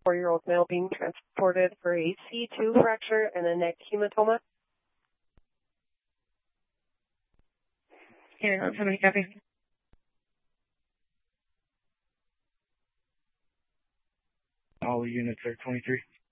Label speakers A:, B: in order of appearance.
A: 4-year-old male being transported for a C2 fracture and a neck hematoma.
B: Here, somebody copy.
C: All units are 23.